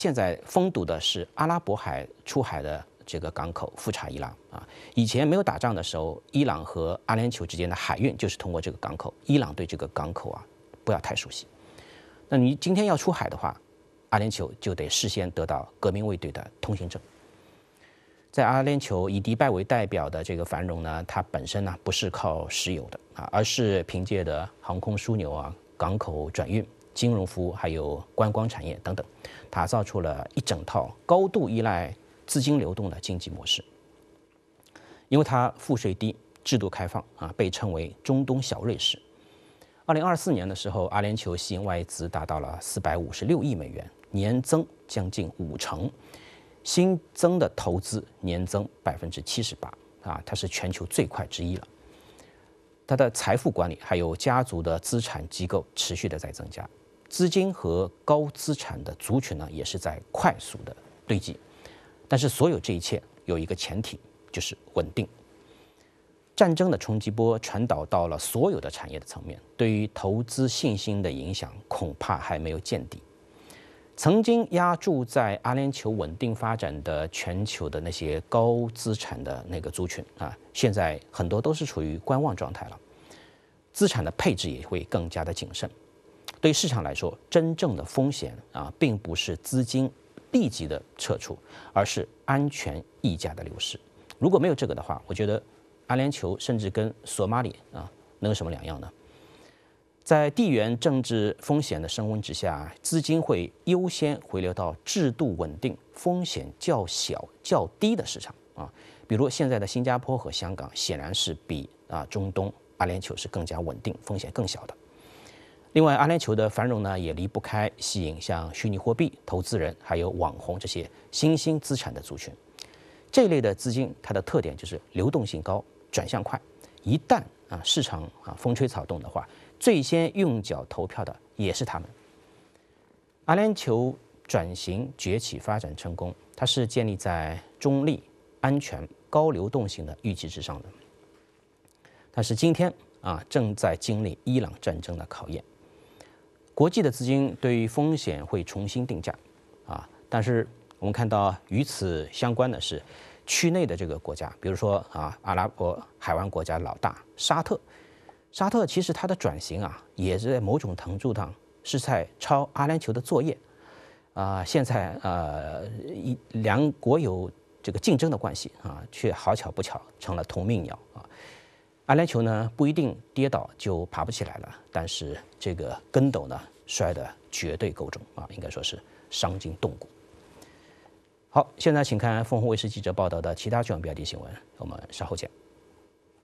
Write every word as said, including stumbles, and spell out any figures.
现在封堵的是阿拉伯海出海的这个港口富查伊拉啊。以前没有打仗的时候，伊朗和阿联酋之间的海运就是通过这个港口。伊朗对这个港口啊不要太熟悉。那你今天要出海的话，阿联酋就得事先得到革命卫队的通行证。在阿联酋以迪拜为代表的这个繁荣呢，它本身呢不是靠石油的啊，而是凭借着航空枢纽啊、港口转运、金融服务还有观光产业等等，打造出了一整套高度依赖资金流动的经济模式。因为它赋税低、制度开放啊，被称为中东小瑞士。二零二四年的时候，阿联酋吸引外资达到了四百五十六亿美元，年增将近五成。新增的投资年增百分之七十八啊，它是全球最快之一了。它的财富管理还有家族的资产机构持续的在增加，资金和高资产的族群呢也是在快速的堆积。但是所有这一切有一个前提，就是稳定。战争的冲击波传导到了所有的产业的层面，对于投资信心的影响恐怕还没有见底。曾经压注在阿联酋稳定发展的全球的那些高资产的那个族群啊，现在很多都是处于观望状态了，资产的配置也会更加的谨慎。对市场来说，真正的风险啊，并不是资金立即的撤出，而是安全溢价的流失。如果没有这个的话，我觉得阿联酋甚至跟索马里啊能有什么两样呢？在地缘政治风险的升温之下，资金会优先回流到制度稳定、风险较小、较低的市场啊，比如现在的新加坡和香港，显然是比啊中东阿联酋是更加稳定、风险更小的。另外，阿联酋的繁荣呢，也离不开吸引像虚拟货币投资人还有网红这些新兴资产的族群。这类的资金，它的特点就是流动性高、转向快。一旦啊市场啊风吹草动的话，最先用脚投票的也是他们。阿联酋转型崛起发展成功，它是建立在中立、安全、高流动性的预期之上的。但是今天啊，正在经历伊朗战争的考验，国际的资金对于风险会重新定价啊。但是我们看到与此相关的是，区内的这个国家，比如说啊，阿拉伯海湾国家老大沙特。沙特其实它的转型啊，也是在某种程度上是在抄阿联酋的作业，啊、呃，现在呃一两国有这个竞争的关系啊，却好巧不巧成了同命鸟啊。阿联酋呢不一定跌倒就爬不起来了，但是这个跟斗呢摔得绝对够重啊，应该说是伤筋动骨。好，现在请看凤凰卫视记者报道的其他重要标题新闻，我们稍后见。